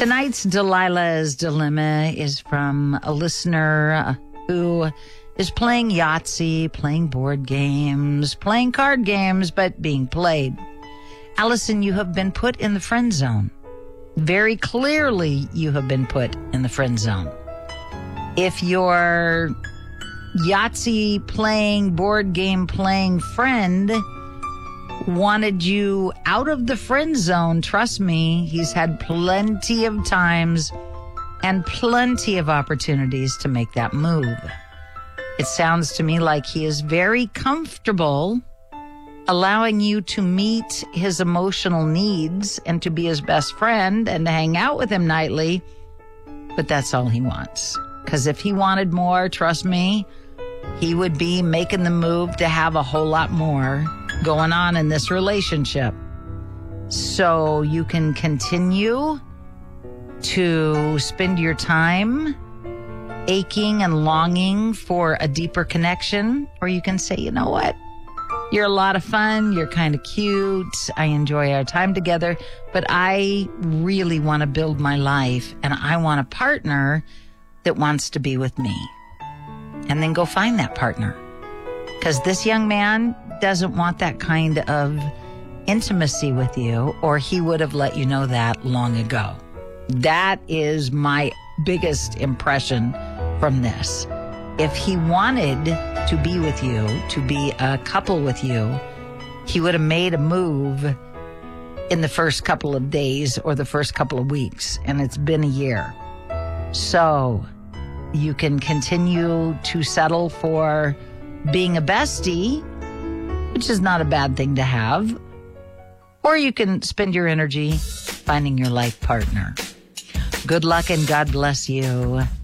Tonight's Delilah's Dilemma is from a listener who is playing Yahtzee, playing board games, playing card games, but being played. Allison, you have been put in the friend zone. Very clearly, you have been put in the friend zone. If your Yahtzee playing, board game playing friend wanted you out of the friend zone, trust me, he's had plenty of times and plenty of opportunities to make that move. It sounds to me like he is very comfortable allowing you to meet his emotional needs and to be his best friend and to hang out with him nightly, but that's all he wants. Because if he wanted more, trust me, he would be making the move to have a whole lot more going on in this relationship. So you can continue to spend your time aching and longing for a deeper connection, or you can say, you know what? You're a lot of fun. You're kind of cute. I enjoy our time together, but I really want to build my life and I want a partner that wants to be with me. And then go find that partner. Because this young man doesn't want that kind of intimacy with you, or he would have let you know that long ago. That is my biggest impression from this. If he wanted to be with you, to be a couple with you, he would have made a move in the first couple of days or the first couple of weeks, and it's been a year. So you can continue to settle for being a bestie, which is not a bad thing to have, or you can spend your energy finding your life partner. Good luck and God bless you.